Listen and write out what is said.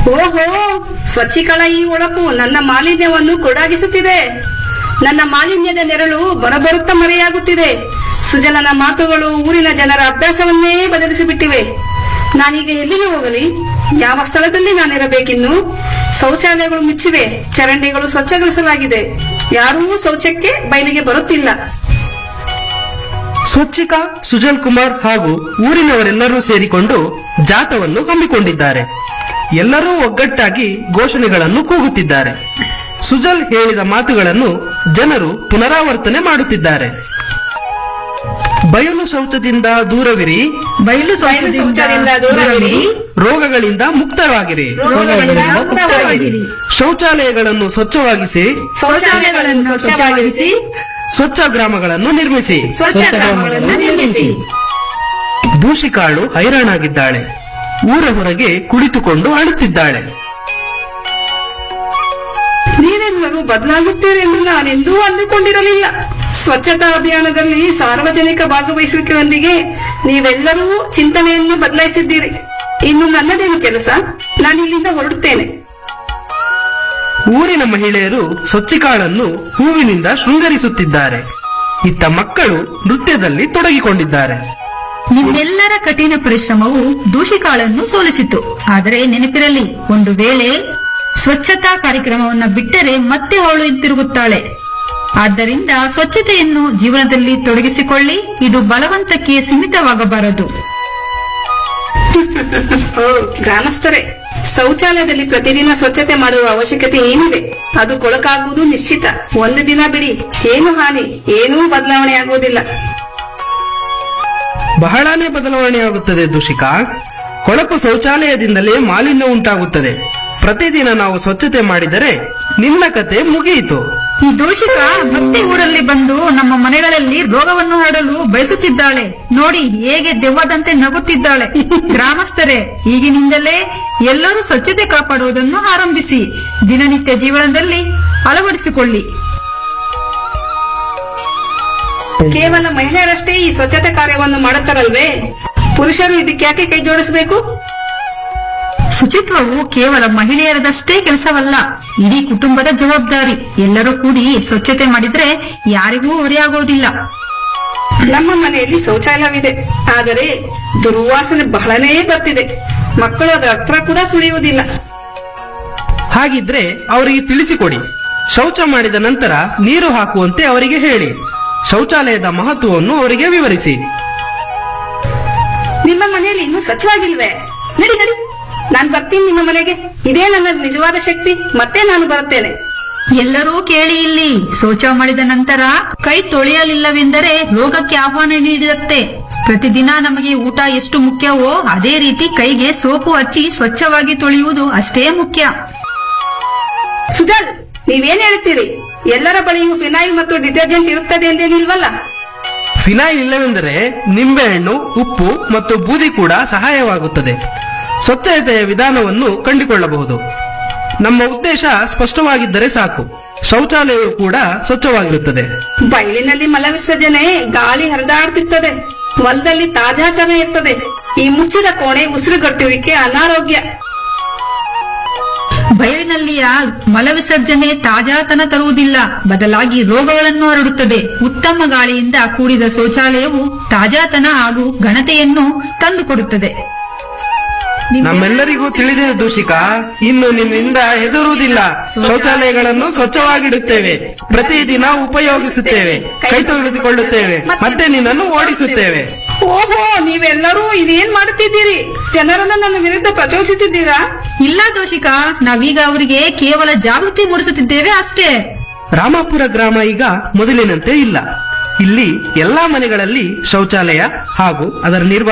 ಓಹೋ, ಸ್ವಚ್ಛಿಕಳ ಈ ಒಳಪು ನನ್ನ ಮಾಲಿನ್ಯವನ್ನು ಕೊಡಾಗಿಸುತ್ತಿದೆ. ನನ್ನ ಮಾಲಿನ್ಯದ ನೆರಳು ಬರಬರುತ್ತಾ ಮರೆಯಾಗುತ್ತಿದೆ. ಸುಜಲನ ಮಾತುಗಳು ಊರಿನ ಜನರ ಅಭ್ಯಾಸವನ್ನೇ ಬದಲಿಸಿಬಿಟ್ಟಿವೆ. ನಾನೀಗ ಎಲ್ಲಿಗೆ ಹೋಗಲಿ? ಯಾವ ಸ್ಥಳದಲ್ಲಿ ನಾನಿರಬೇಕಿನ್ನು? ಶೌಚಾಲಯಗಳು ಮುಚ್ಚಿವೆ, ಚರಂಡಿಗಳು ಸ್ವಚ್ಛಗೊಳಿಸಲಾಗಿದೆ. ಯಾರೂ ಶೌಚಕ್ಕೆ ಬಯಲಿಗೆ ಬರುತ್ತಿಲ್ಲ. ಸ್ವಚ್ಛಿಕಾ, ಸುಜಲ್ ಕುಮಾರ್ ಹಾಗೂ ಊರಿನವರೆಲ್ಲರೂ ಸೇರಿಕೊಂಡು ಜಾಥವನ್ನು ಹಮ್ಮಿಕೊಂಡಿದ್ದಾರೆ. ಎಲ್ಲರೂ ಒಗ್ಗಟ್ಟಾಗಿ ಘೋಷಣೆಗಳನ್ನು ಕೂಗುತ್ತಿದ್ದಾರೆ. ಸುಜಲ್ ಹೇಳಿದ ಮಾತುಗಳನ್ನು ಜನರು ಪುನರಾವರ್ತನೆ ಮಾಡುತ್ತಿದ್ದಾರೆ. ಬಯಲು ಶೌಚದಿಂದ ದೂರವಿರಿ, ಬಯಲು ಶೌಚದಿಂದ ದೂರವಿರಿ, ರೋಗಗಳಿಂದ ಮುಕ್ತವಾಗಿರಿ, ರೋಗಗಳಿಂದ ಮುಕ್ತವಾಗಿರಿ, ಶೌಚಾಲಯಗಳನ್ನು ಸ್ವಚ್ಛವಾಗಿಸಿ, ಶೌಚಾಲಯಗಳನ್ನು ಸ್ವಚ್ಛವಾಗಿರಿಸಿ, ಸ್ವಚ್ಛ ಗ್ರಾಮಗಳನ್ನು ನಿರ್ಮಿಸಿ. ಸ್ವಚ್ಛ ಗ್ರಾಮಗಳನ್ನು ನಿರ್ಮಿಸಿ. ದೂಷಿಕಾಳು ಹೈರಾಣಾಗಿದ್ದಾಳೆ. ಊರ ಹೊರಗೆ ಕುಳಿತುಕೊಂಡು ಅಳುತ್ತಿದ್ದಾಳೆ. ನೀವೆಲ್ಲರೂ ಬದಲಾಗುತ್ತೀರಿ ಎಂದು ನಾನೆಂದೂ ಅಂದುಕೊಂಡಿರಲಿಲ್ಲ. ಸ್ವಚ್ಛತಾ ಅಭಿಯಾನದಲ್ಲಿ ಸಾರ್ವಜನಿಕ ಭಾಗವಹಿಸುವಿಕೆಯೊಂದಿಗೆ ನೀವೆಲ್ಲರೂ ಚಿಂತನೆಯನ್ನು ಬದಲಾಯಿಸಿದ್ದೀರಿ. ಇನ್ನು ನನ್ನದೇನು ಕೆಲಸ? ನಾನಿಲ್ಲಿಂದ ಹೊರಡುತ್ತೇನೆ. ಊರಿನ ಮಹಿಳೆಯರು ಸ್ವಚ್ಛಿಕಾಳನ್ನು ಹೂವಿನಿಂದ ಶೃಂಗರಿಸುತ್ತಿದ್ದಾರೆ. ಇತ್ತ ಮಕ್ಕಳು ನೃತ್ಯದಲ್ಲಿ ತೊಡಗಿಕೊಂಡಿದ್ದಾರೆ. ನಿಮ್ಮೆಲ್ಲರ ಕಠಿಣ ಪರಿಶ್ರಮವು ದೂಷಿಕಾಳನ್ನು ಸೋಲಿಸಿತು. ಆದರೆ ನೆನಪಿರಲಿ, ಒಂದು ವೇಳೆ ಸ್ವಚ್ಛತಾ ಕಾರ್ಯಕ್ರಮವನ್ನು ಬಿಟ್ಟರೆ ಮತ್ತೆ ಅವಳು ಹಿಂತಿರುಗುತ್ತಾಳೆ. ಆದ್ದರಿಂದ ಸ್ವಚ್ಛತೆಯನ್ನು ಜೀವನದಲ್ಲಿ ತೊಡಗಿಸಿಕೊಳ್ಳಿ. ಇದು ಬಲವಂತಕ್ಕೆ ಸೀಮಿತವಾಗಬಾರದು. ಓ ಗ್ರಾಮಸ್ಥರೇ, ಶೌಚಾಲಯದಲ್ಲಿ ಪ್ರತಿದಿನ ಸ್ವಚ್ಛತೆ ಮಾಡುವ ಅವಶ್ಯಕತೆ ಏನಿದೆ? ಅದು ಕೊಳಕಾಗುವುದು ನಿಶ್ಚಿತ. ಒಂದು ದಿನ ಬಿಡಿ, ಏನು ಹಾನಿ, ಏನೂ ಬದಲಾವಣೆ ಆಗುವುದಿಲ್ಲ. ಬಹಳಾನೇ ಬದಲಾವಣೆಯಾಗುತ್ತದೆ ದೂಷಿಕಾ. ಕೊಳಕು ಶೌಚಾಲಯದಿಂದಲೇ ಮಾಲಿನ್ಯ ಉಂಟಾಗುತ್ತದೆ. ಪ್ರತಿದಿನ ನಾವು ಸ್ವಚ್ಛತೆ ಮಾಡಿದರೆ ನಿನ್ನ ಕತೆ ಮುಗಿಯಿತು. ಈ ದೂಷಿಕ ಮತ್ತೆ ಊರಲ್ಲಿ ಬಂದು ನಮ್ಮ ಮನೆಗಳಲ್ಲಿ ರೋಗವನ್ನು ಹರಡಲು ಬಯಸುತ್ತಿದ್ದಾಳೆ. ನೋಡಿ ಹೇಗೆ ದೆವ್ವದಂತೆ ನಗುತ್ತಿದ್ದಾಳೆ. ಗ್ರಾಮಸ್ಥರೇ, ಈಗಿನಿಂದಲೇ ಎಲ್ಲರೂ ಸ್ವಚ್ಛತೆ ಕಾಪಾಡುವುದನ್ನು ಆರಂಭಿಸಿ ದಿನನಿತ್ಯ ಜೀವನದಲ್ಲಿ ಅಳವಡಿಸಿಕೊಳ್ಳಿ. ಕೇವಲ ಮಹಿಳೆಯರಷ್ಟೇ ಈ ಸ್ವಚ್ಛತೆ ಕಾರ್ಯವನ್ನು ಮಾಡುತ್ತಾರಲ್ವೇ? ಪುರುಷರು ಇದಕ್ಕೆ ಯಾಕೆ ಕೈ ಜೋಡಿಸಬೇಕು? ಶುಚಿತ್ವವು ಕೇವಲ ಮಹಿಳೆಯರದಷ್ಟೇ ಕೆಲಸವಲ್ಲ, ಇಡೀ ಕುಟುಂಬದ ಜವಾಬ್ದಾರಿ. ಎಲ್ಲರೂ ಕೂಡಿ ಸ್ವಚ್ಛತೆ ಮಾಡಿದ್ರೆ ಯಾರಿಗೂ ಹೊರೆಯಾಗೋದಿಲ್ಲ. ನಮ್ಮ ಮನೆಯಲ್ಲಿ ಶೌಚಾಲಯವಿದೆ, ಆದರೆ ದುರ್ವಾಸನೆ ಬಹಳನೇ ಬರ್ತಿದೆ. ಮಕ್ಕಳು ಅದರ ಹತ್ರ ಕೂಡ ಸುಳಿಯುವುದಿಲ್ಲ. ಹಾಗಿದ್ರೆ ಅವರಿಗೆ ತಿಳಿಸಿಕೊಡಿ. ಶೌಚ ಮಾಡಿದ ನಂತರ ನೀರು ಹಾಕುವಂತೆ ಅವರಿಗೆ ಹೇಳಿ. ಶೌಚಾಲಯದ ಮಹತ್ವವನ್ನು ಅವರಿಗೆ ವಿವರಿಸಿ. ನಿಮ್ಮ ಮನೆಯಲ್ಲಿ ಇನ್ನೂ ಸ್ವಚ್ಛವಾಗಿಲ್ವೇ? ನಡಿ ನಡಿ, ನಾನು ಬರ್ತೀನಿ ನಿಮ್ಮ ಮನೆಗೆ. ಇದೇ ನನ್ನ ನಿಜವಾದ ಶಕ್ತಿ. ಮತ್ತೆ ನಾನು ಬರುತ್ತೇನೆ. ಎಲ್ಲರೂ ಕೇಳಿ ಇಲ್ಲಿ, ಶೌಚ ಮಾಡಿದ ನಂತರ ಕೈ ತೊಳೆಯಲಿಲ್ಲವೆಂದರೆ ರೋಗಕ್ಕೆ ಆಹ್ವಾನ ನೀಡಿದತ್ತೆ. ಪ್ರತಿದಿನ ನಮಗೆ ಊಟ ಎಷ್ಟು ಮುಖ್ಯವೋ ಅದೇ ರೀತಿ ಕೈಗೆ ಸೋಪು ಹಚ್ಚಿ ಸ್ವಚ್ಛವಾಗಿ ತೊಳೆಯುವುದು ಅಷ್ಟೇ ಮುಖ್ಯ. ಸುಜಲ್, ನೀವೇನ್ ಹೇಳ್ತೀರಿ? ಎಲ್ಲರ ಬಳಿಯೂ ಫಿನಾಯಿಲ್ ಮತ್ತು ಡಿಟರ್ಜೆಂಟ್ ಇರುತ್ತದೆ ಎಂದೇನಿಲ್ವಲ್ಲ? ಫಿನಾಯಿಲ್ ಇಲ್ಲವೆಂದರೆ ನಿಂಬೆಹಣ್ಣು, ಉಪ್ಪು ಮತ್ತು ಬೂದಿ ಕೂಡ ಸಹಾಯವಾಗುತ್ತದೆ. ಸ್ವಚ್ಛತೆಯ ವಿಧಾನವನ್ನು ಕಂಡುಕೊಳ್ಳಬಹುದು. ನಮ್ಮ ಉದ್ದೇಶ ಸ್ಪಷ್ಟವಾಗಿದ್ದರೆ ಸಾಕು. ಶೌಚಾಲಯವು ಕೂಡ ಸ್ವಚ್ಛವಾಗಿರುತ್ತದೆ. ಬಯಲಿನಲ್ಲಿ ಮಲ ವಿಸರ್ಜನೆ ಗಾಳಿ ಹರಿದಾಡ್ತಿರ್ತದೆ. ಹೊಲದಲ್ಲಿ ತಾಜಾತನ ಇರ್ತದೆ. ಈ ಮುಚ್ಚಿದ ಕೋಣೆ ಉಸಿರುಗಟ್ಟುವಿಕೆ ಅನಾರೋಗ್ಯ. ಬಯಲಿನಲ್ಲಿಯ ಮಲ ವಿಸರ್ಜನೆ ತಾಜಾತನ ತರುವುದಿಲ್ಲ, ಬದಲಾಗಿ ರೋಗಗಳನ್ನು ಹರಡುತ್ತದೆ. ಉತ್ತಮ ಗಾಳಿಯಿಂದ ಕೂಡಿದ ಶೌಚಾಲಯವು ತಾಜಾತನ ಹಾಗೂ ಘನತೆಯನ್ನು ತಂದುಕೊಡುತ್ತದೆ. ನಮ್ಮೆಲ್ಲರಿಗೂ ತಿಳಿದಿದೆ ದೂಷಿಕಾ. ಇನ್ನು ನಿಮ್ಮಿಂದ ಹೆದರುವುದಿಲ್ಲ. ಶೌಚಾಲಯಗಳನ್ನು ಸ್ವಚ್ಛವಾಗಿಡುತ್ತೇವೆ, ಪ್ರತಿದಿನ ಉಪಯೋಗಿಸುತ್ತೇವೆ, ಕೈ ತೊಳೆದುಕೊಳ್ಳುತ್ತೇವೆ, ಮತ್ತೆ ನಿನ್ನನ್ನು ಓಡಿಸುತ್ತೇವೆ. ಓಹೋ, ನೀವೆಲ್ಲರೂ ಇದೇನ್ ಮಾಡುತ್ತಿದ್ದೀರಿ? ಜನರನ್ನು ನನ್ನ ವಿರುದ್ಧ ಪ್ರಚೋದಿಸುತ್ತಿದ್ದೀರಾ? ಇಲ್ಲ ದೋಷಿಕ, ನಾವೀಗ ಅವರಿಗೆ ಕೇವಲ ಜಾಗೃತಿ ಮೂಡಿಸುತ್ತಿದ್ದೇವೆ ಅಷ್ಟೇ. ರಾಮಾಪುರ ಗ್ರಾಮ ಈಗ ಮೊದಲಿನಂತೆ ಇಲ್ಲ. ಇಲ್ಲಿ ಎಲ್ಲಾ ಮನೆಗಳಲ್ಲಿ ಶೌಚಾಲಯ ಹಾಗೂ ಅದರ ನಿರ್ವಹಣೆ